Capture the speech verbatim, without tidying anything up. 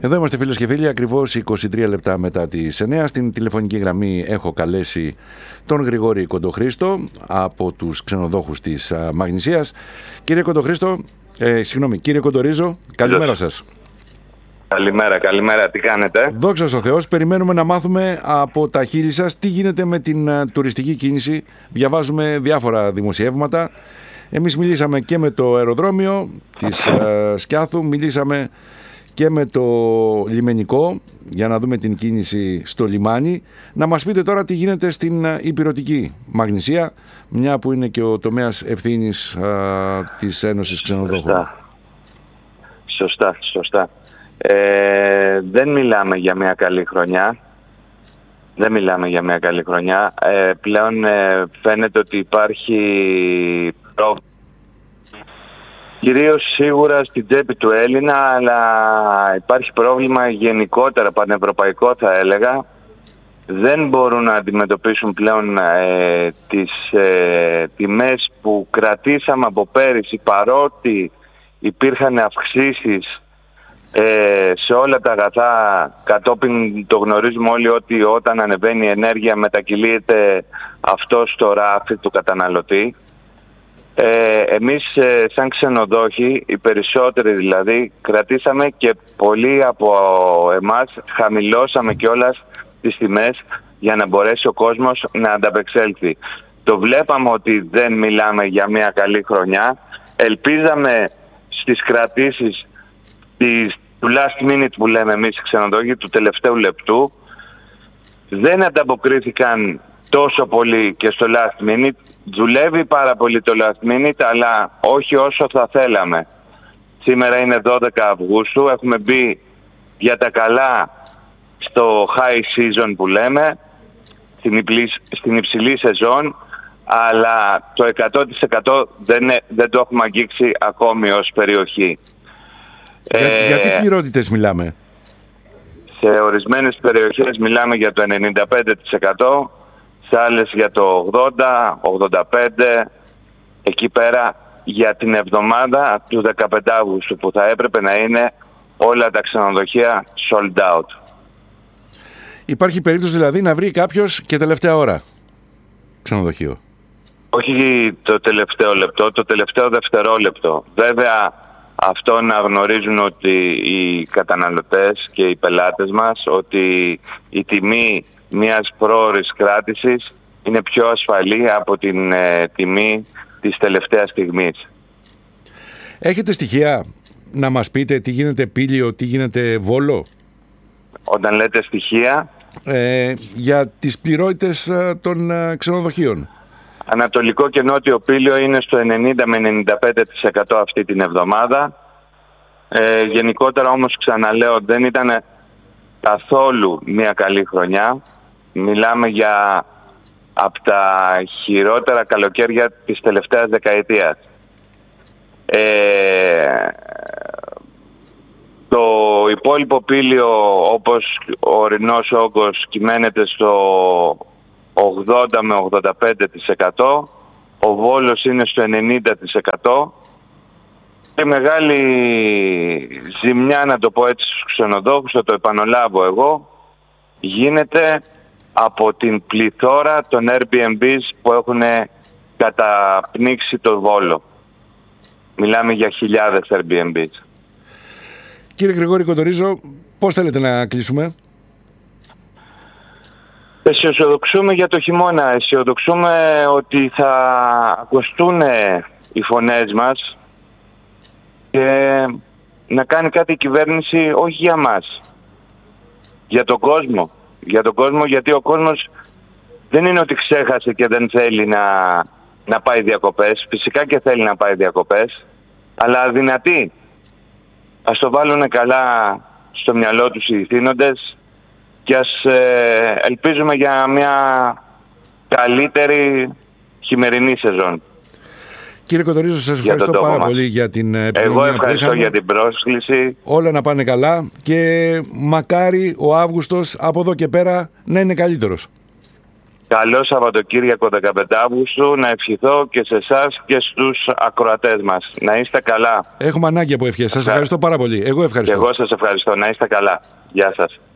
Εδώ είμαστε φίλες και φίλοι, ακριβώς είκοσι τρία λεπτά μετά τις εννιά. Στην τηλεφωνική γραμμή έχω καλέσει τον Γρηγόρη Κοντοχρήστο από τους ξενοδόχους της Μαγνησίας. Κύριε Κοντοχρήστο, ε, συγγνώμη, κύριε Κοντορίζο, καλημέρα σας. Καλημέρα, καλημέρα, τι κάνετε? Δόξα τω Θεώ, περιμένουμε να μάθουμε από τα χείλη σας τι γίνεται με την uh, τουριστική κίνηση. Διαβάζουμε διάφορα δημοσιεύματα. Εμείς μιλήσαμε και με το αεροδρόμιο της uh, Σκιάθου, μιλήσαμε και με το λιμενικό για να δούμε την κίνηση στο λιμάνι. Να μας πείτε τώρα τι γίνεται στην uh, ηπειρωτική Μαγνησία, μια που είναι και ο τομέας ευθύνης uh, της Ένωσης Ξενοδόχων. Σωστά, σωστά, σωστά. Ε, δεν μιλάμε για μια καλή χρονιά. Δεν μιλάμε για μια καλή χρονιά. Ε, πλέον ε, φαίνεται ότι υπάρχει πρόβλημα. Κυρίως σίγουρα στην τσέπη του Έλληνα, αλλά υπάρχει πρόβλημα γενικότερα πανευρωπαϊκό, θα έλεγα. Δεν μπορούν να αντιμετωπίσουν πλέον ε, τις ε, τιμές που κρατήσαμε από πέρυσι, παρότι υπήρχαν αυξήσεις Ε, σε όλα τα αγαθά. Κατόπιν το γνωρίζουμε όλοι ότι όταν ανεβαίνει η ενέργεια μετακυλείται αυτό στο ράφι του καταναλωτή. Ε, εμείς ε, σαν ξενοδόχοι, οι περισσότεροι δηλαδή, κρατήσαμε και πολλοί από εμάς χαμηλώσαμε κιόλας τις τιμές για να μπορέσει ο κόσμος να ανταπεξέλθει. Το βλέπαμε ότι δεν μιλάμε για μια καλή χρονιά. Ελπίζαμε στις κρατήσεις της του last minute που λέμε εμείς οι ξενοδόχοι, του τελευταίου λεπτού. Δεν ανταποκρίθηκαν τόσο πολύ και στο last minute. Δουλεύει πάρα πολύ το last minute, αλλά όχι όσο θα θέλαμε. Σήμερα είναι δώδεκα Αυγούστου, έχουμε μπει για τα καλά στο high season που λέμε, στην υψηλή, στην υψηλή σεζόν, αλλά το εκατό τοις εκατό δεν, δεν το έχουμε αγγίξει ακόμη ως περιοχή. Για, ε, για τι πληρότητες μιλάμε? Σε ορισμένες περιοχές μιλάμε για το ενενήντα πέντε τοις εκατό, σε άλλες για το ογδόντα, ογδόντα πέντε τοις εκατό, εκεί πέρα για την εβδομάδα του δεκαπέντε Αυγούστου που θα έπρεπε να είναι όλα τα ξενοδοχεία sold out. Υπάρχει περίπτωση δηλαδή να βρει κάποιος και τελευταία ώρα ξενοδοχείο? Όχι το τελευταίο λεπτό, το τελευταίο δευτερόλεπτο. Βέβαια, αυτό να γνωρίζουν ότι οι καταναλωτές και οι πελάτες μας ότι η τιμή μιας πρόωρης κράτησης είναι πιο ασφαλή από την ε, τιμή της τελευταίας στιγμής. Έχετε στοιχεία να μας πείτε τι γίνεται Πήλιο, τι γίνεται Βόλο? Όταν λέτε στοιχεία... Ε, για τις πληρότητες ε, των ε, ξενοδοχείων. Ανατολικό και νότιο Πήλιο είναι στο ενενήντα με ενενήντα πέντε τοις εκατό αυτή την εβδομάδα. Ε, γενικότερα όμως ξαναλέω δεν ήταν καθόλου μια καλή χρονιά. Μιλάμε για από τα χειρότερα καλοκαίρια της τελευταίας δεκαετίας. Ε, το υπόλοιπο Πήλιο, όπως ο ορεινός όγκος, κυμαίνεται στο ογδόντα με ογδόντα πέντε τοις εκατό, ο Βόλος είναι στο ενενήντα τοις εκατό και μεγάλη ζημιά, να το πω έτσι, στους ξενοδόχους, θα το επαναλάβω εγώ, γίνεται από την πληθώρα των Airbnbs που έχουν καταπνίξει το Βόλο. Μιλάμε για χιλιάδες Airbnbs. Κύριε Γρηγόρη Κοντορίζο, πώς θέλετε να κλείσουμε? Αισιοδοξούμε για το χειμώνα. Αισιοδοξούμε ότι θα ακουστούν οι φωνές μας και να κάνει κάτι η κυβέρνηση, όχι για μας, για τον κόσμο. Για τον κόσμο, γιατί ο κόσμος δεν είναι ότι ξέχασε και δεν θέλει να, να πάει διακοπές. Φυσικά και θέλει να πάει διακοπές, αλλά αδυνατεί. Ας το βάλουν καλά στο μυαλό τους οι ηθήνοντες και ας ε, ελπίζουμε για μια καλύτερη χειμερινή σεζόν. Κύριε Κοντορίζο, σας ευχαριστώ πάρα μας. πολύ για την επικοινωνία. Εγώ ευχαριστώ για την πρόσκληση. Όλα να πάνε καλά και μακάρι ο Αύγουστος από εδώ και πέρα να είναι καλύτερος. Καλό Σαββατοκύριακο δεκαπέντε Αυγούστου, να ευχηθώ και σε εσάς και στους ακροατές μας. Να είστε καλά. Έχουμε ανάγκη από ευχές. Σας ευχαριστώ πάρα πολύ. Εγώ ευχαριστώ. Και εγώ σας ευχαριστώ. Να είστε καλά. Γεια σας.